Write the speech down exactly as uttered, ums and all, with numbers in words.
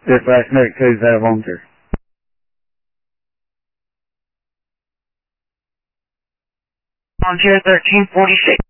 This last note codes out of Alter. Frontier thirteen forty-six.